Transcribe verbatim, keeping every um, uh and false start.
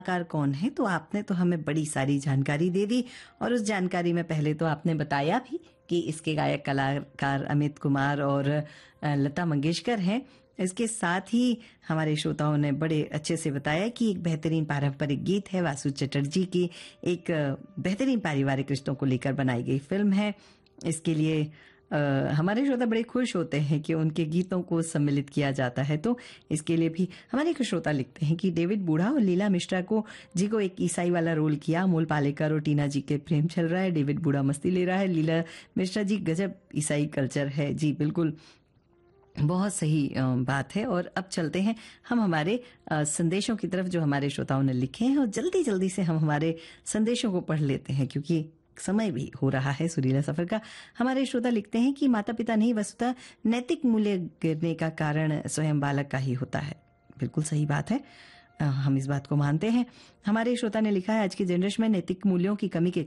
कलाकार कौन है, तो आपने तो हमें बड़ी सारी जानकारी दे दी और उस जानकारी में पहले तो आपने बताया भी कि इसके गायक कलाकार अमित कुमार और अ, लता मंगेशकर हैं। इसके साथ ही हमारे श्रोताओं ने बड़े अच्छे से बताया कि एक बेहतरीन पारंपरिक गीत है, वासु चटर्जी की एक अ, बेहतरीन पारिवारिक रिश्तों को लेकर बनाई गई फिल्म है। इसके लिए अ, हमारे श्रोता बड़े खुश होते हैं कि उनके गीतों को सम्मिलित किया जाता है। तो इसके लिए भी हमारे एक श्रोता लिखते हैं कि डेविड बूढ़ा और लीला मिश्रा को जी को एक ईसाई वाला रोल किया। अमोल पालेकर और टीना जी के प्रेम चल रहा है, डेविड बूढ़ा मस्ती ले रहा है, लीला मिश्रा जी गजब ईसाई कल्चर है। जी बिल्कुल, बहुत सही अ, बात है। और अब चलते हैं हम हमारे अ, संदेशों की तरफ जो हमारे श्रोताओं ने लिखे हैं, और जल्दी जल्दी से हम हमारे संदेशों को पढ़ लेते हैं क्योंकि समय भी हो रहा है सुरीला सफर का। हमारे श्रोता लिखते हैं कि माता पिता नहीं, वस्तुतः नैतिक मूल्य गिरने का कारण स्वयं बालक का ही होता है। बिल्कुल सही बात है, अ, हम इस बात को मानते हैं। हमारे श्रोता ने लिखा है, आज की जनरेशन में नैतिक मूल्यों की कमी के